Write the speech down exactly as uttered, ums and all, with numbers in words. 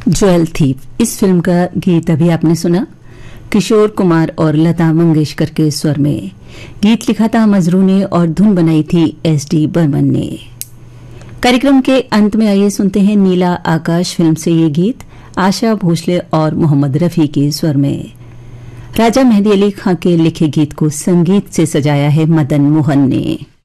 Jewel thief इस film का गीत अभी आपने सुना किशोर कुमार और लता मंगेशकर के स्वर में। गीत लिखा था मजरू ने और धुन बनाई थी एस डी बर्मन ने। कार्यक्रम के अंत में आइए सुनते हैं नीला आकाश फिल्म से ये गीत आशा भोसले और मोहम्मद रफी के स्वर में। राजा मेहदी अली खां के लिखे गीत को संगीत से सजाया है मदन मोहन ने।